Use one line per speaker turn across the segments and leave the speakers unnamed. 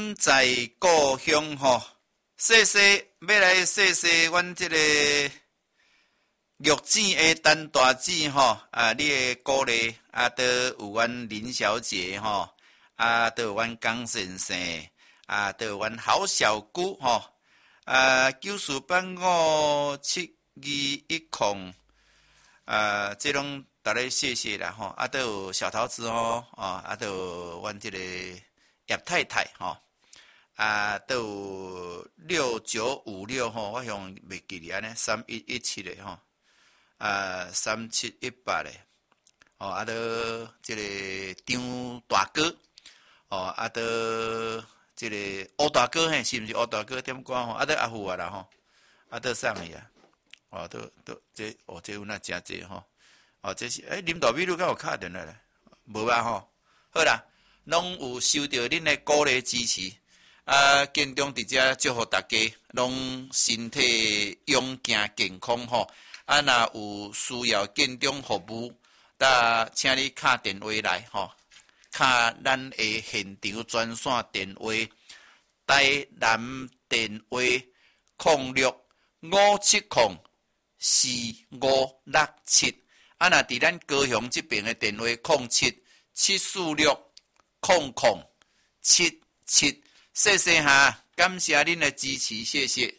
阮在故乡吼，细细要来细细，阮这个玉井的陈大姐吼，你的鼓励都有阮林小姐吼，都有阮江先生，都有阮郝小姑吼，94857210，这拢大家谢谢啦吼，都有小桃子吼，都有阮这个叶太太吼，都有6956吼，我想袂记哩安尼3117的吼，3718的，都这个张大哥，都这个欧大哥嘿，是毋是欧大哥点歌吼？都阿富啦吼，都送去啊，这有那真济吼，这是林大美女敢有敲电话咧？无吧吼？好啦。拢有收到恁的鼓励支持，建中伫遮祝福大家，拢身体勇健健康吼。若有需要建中服务，请你敲电话来吼，敲咱的现场专线电话，台南电话0657045567。若伫咱高雄这边的电话077446。0077，谢谢哈，感谢恁的支持，谢谢。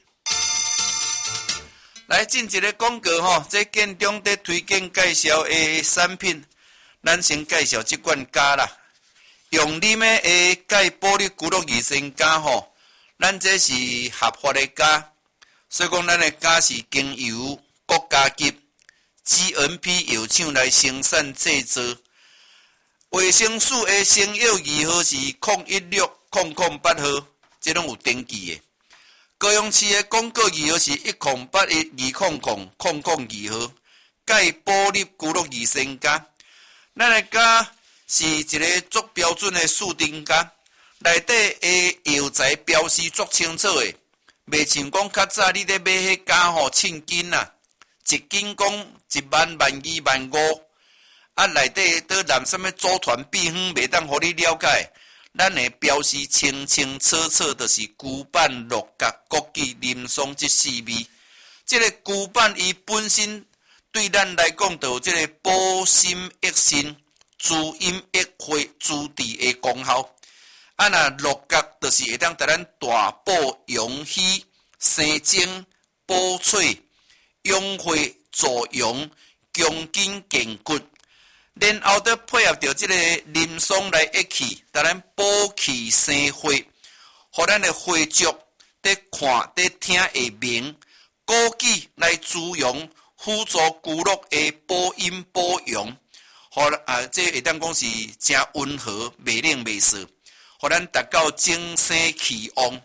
来进一个广告吼，这建中在推荐介绍的产品，咱先介绍这款胶啦，用啉的钙玻璃骨碌益生胶吼，咱这是合法的胶，所以讲咱的胶是经由国家级 GMP 药厂来生产制作。卫生署的生药二号是016008号，这拢有登记的。高雄市的广告二号是1082000002号，钙玻璃骨碌益生胶。咱的胶是一个足标准的树丁胶，内底的药材标示足清楚的，袂像讲较早你咧买迄胶吼称斤啦，一斤讲10000、12000、15000。内底都含什么组团秘方，袂当互你了解。咱的标示清清楚楚，就是牛板、鹿角、枸杞、林松这4味。这个牛板伊本身对咱来讲，就有这个保心益肾、滋阴益血、滋治的功效。若鹿角就是会当带咱大补阳虚、生精、补髓、养血助阳、强筋健骨。然后再配合着这个林松来一起，带咱补气生血，互咱的血足在看在听会明，枸杞来滋养，辅助骨骼的保阴保阳，这会当讲是真温和，袂冷袂涩，互咱达到精神气旺，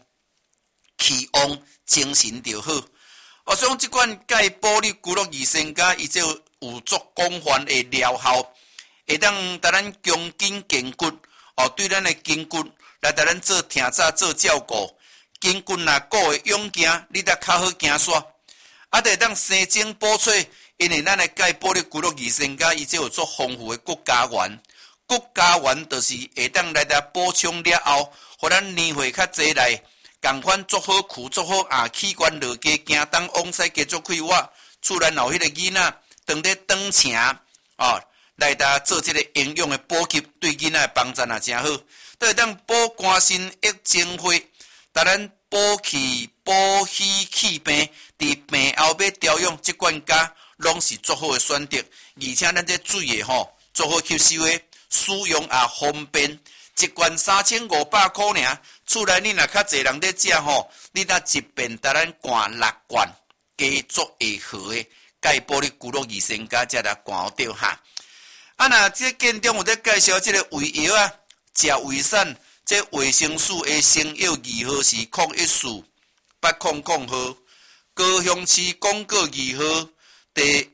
精神就好。所以这款钙玻璃骨骼益生胶，伊就有足广泛的疗效。会当带咱强筋健骨，对咱的筋骨来带咱做听早做照顾，筋骨若顾会勇行，你才较好行煞。会当生精补髓，因为咱的钙玻璃骨骼益生胶，伊就有足丰富的骨胶原，骨胶原就是会当来补充了后，互咱年岁较济来，共款足好躯足好牙，器官落加行动往西加足快活，厝内有迄个囡仔当咧长请来做这个营养的补给，对囡仔的帮助也真好。都会当补肝肾、益精血，带咱补气、补虚气病。伫病后要调养这款胶，拢是足好的选择。而且咱这水的足好吸收的，使用也方便。一罐3500块尔，厝内你若较济人咧食你若一遍带咱灌6罐，加足会好的钙玻璃骨骼益生胶，才来灌对哈。若这建中有在介绍这个胃药食胃散，这卫生署的生药2号是014800号，高雄市广告2号第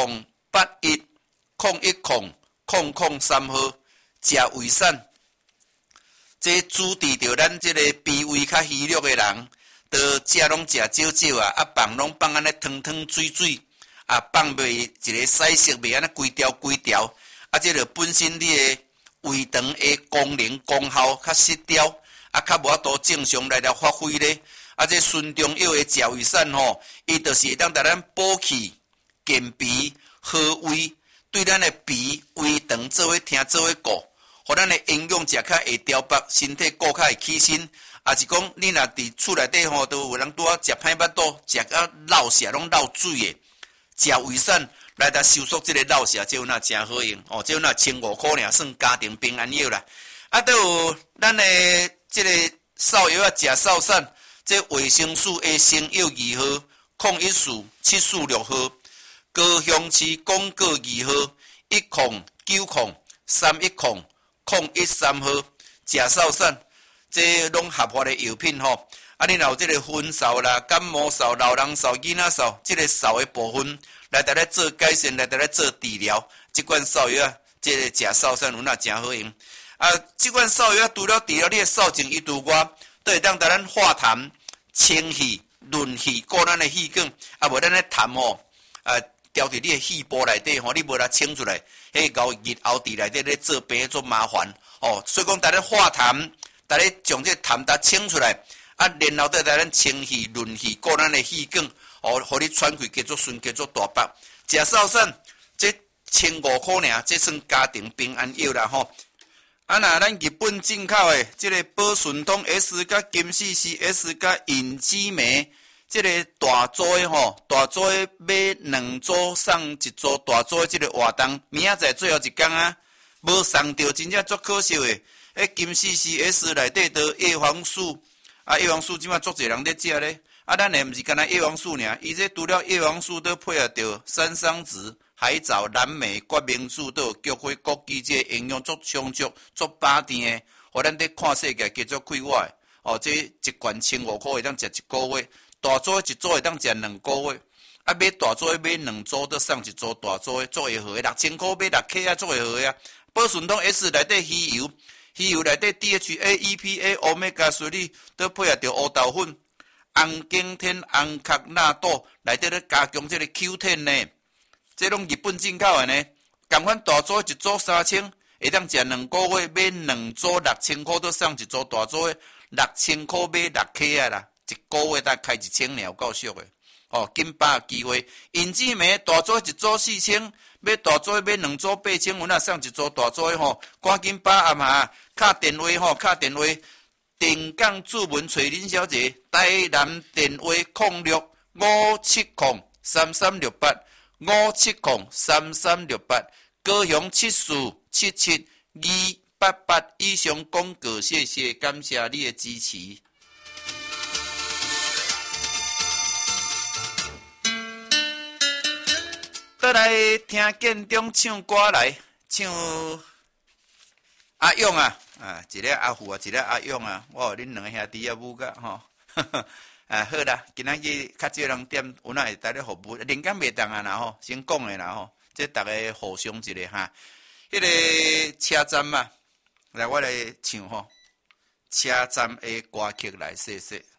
1081010003号，食胃散，这主治着咱这个脾胃较虚弱的人，都食拢食少少放拢放安尼汤汤水水，放袂一个细色，袂安尼规条。这个本身你的胃肠的功能功效较失调， 较无法度正常来发挥咧。这孙中药的食胃散吼，伊就是会当甲咱补气、健脾、和胃，对咱的脾、胃肠做伙听做伙顾，互咱的营养食较会调拔，身体顾较会起身。也是讲，你若伫厝内底吼，都有人拄啊食歹腹肚，食到落瀉拢落水的，食胃散来达收缩这个落瀉，这有那真好用哦，这有那1500块尔，算家庭平安药啦。都有咱的这个扫药啊，食扫散。这维生素 A 生药2号、抗抑素7素6号、高雄市广告2号、1090310抗13号，食扫散，这拢合法的药品吼。你若有这个昏扫啦、感冒扫、老人扫、囡仔扫，这个扫的部分来达来做改善，来达来做治疗。这款扫药啊，这个食扫散有那真好用。这款扫药除了治疗你的扫症以外，都会当带咱化痰、清气、润气，顾咱的气管。无咱的痰吼，调伫你的气部内底吼，你无来清出来，迄搞日后伫内底咧做病做麻烦哦。所以讲，带咱化痰，带咱将这痰达清出来，然后再带咱清气、润气，顾咱的气管，哦，互你喘气加做顺，加做大白。食扫散，这1500块尔，这算家庭平安药啦吼。那咱日本进口的这个宝顺通 S 甲金氏 CS 甲隐基酶，这个大组的吼，大组的买2组送1组，大组的这个活动，明仔载最后一天啊，无送到，真正足可惜的。金氏 CS 内底都叶黄素，叶黄素即马足侪人咧食咧，咱也毋是干那叶黄素尔，伊这除了叶黄素都配合着山桑子。海藻、蓝莓、决明子都有菊花、枸杞，这营养足充足、足饱甜的，互咱伫看世界叫做快活的。哦，这一罐1500块会当食1个月，大组1组会当食2个月。买大组买2组，都送1组大组的，足会好的，6000块买6克啊，足会好的啊。宝顺通 S 内底鱼油，鱼油内底 DHA、EPA、Omega 3都配合着乌豆粉、红景天、红壳纳豆内底咧加强这个 Q10 呢。这拢日本进口的呢，同款大组1组3000，会当食2个月，买2组6000块，都送1组大组的6000块买6克啊啦，1个月才开1000尔，有够俗的。哦，紧把握机会，隐基酶大组1组4000，买大组买2组8000，有那送1组大组的吼，赶紧把握嘛，敲电话吼，敲电话，定岗主文找林小姐，台南电话0657033368。57033368，高雄7477-288以上广告，谢谢，感谢你的支持。倒来听建中唱歌来，唱阿勇啊，一个阿虎啊，一个阿勇啊，我恁两兄弟啊舞甲吼。好啦，今仔日较少人点，有哪会带咧服务？人间袂当啊啦吼，先讲诶啦吼，这大家互相一下哈。迄个车站嘛，来我来唱吼，车站诶歌曲来说说。